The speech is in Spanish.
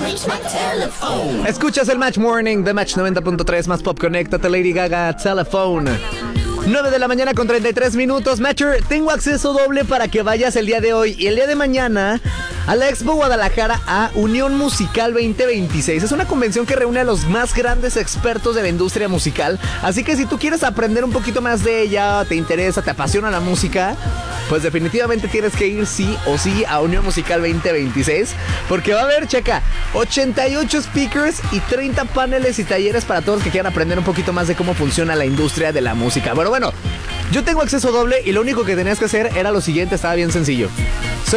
Escuchas el Match Morning de Match 90.3 más pop. Conéctate, Lady Gaga, Telephone. 9 de la mañana con 33 minutos. Matcher, tengo acceso doble para que vayas el día de hoy y el día de mañana a la Expo Guadalajara, a Unión Musical 2026. Es una convención que reúne a los más grandes expertos de la industria musical. Así que si tú quieres aprender un poquito más de ella, te interesa, te apasiona la música, pues definitivamente tienes que ir sí o sí a Unión Musical 2026. Porque va a haber, checa, 88 speakers y 30 paneles y talleres para todos los que quieran aprender un poquito más de cómo funciona la industria de la música. Bueno, yo tengo acceso doble y lo único que tenías que hacer era lo siguiente, estaba bien sencillo.